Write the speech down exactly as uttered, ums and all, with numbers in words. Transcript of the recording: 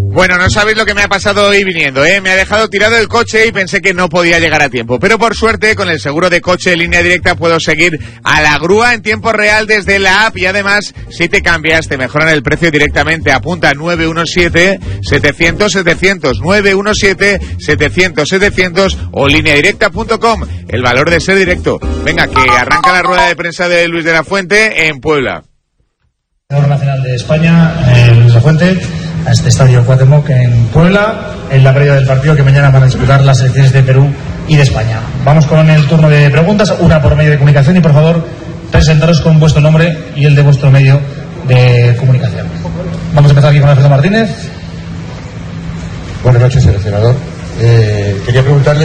Bueno, no sabéis lo que me ha pasado hoy viniendo, ¿eh? Me ha dejado tirado el coche y pensé que no podía llegar a tiempo. Pero por suerte, con el seguro de coche de Línea Directa puedo seguir a la grúa en tiempo real desde la app y además, si te cambias, te mejoran el precio directamente. Apunta nueve uno siete, setecientos, setecientos, nueve uno siete, setecientos, setecientos o línea directa punto com. El valor de ser directo. Venga, que arranca la rueda de prensa de Luis de la Fuente en Puebla. Entrenador nacional de España, eh, Luis de la Fuente, a este estadio Cuauhtémoc en Puebla, en la previa del partido que mañana van a disputar las selecciones de Perú y de España. Vamos con el turno de preguntas, una por medio de comunicación, y por favor, presentaros con vuestro nombre y el de vuestro medio de comunicación. Vamos a empezar aquí con Alfredo Martínez. Buenas noches, seleccionador. Eh, quería preguntarle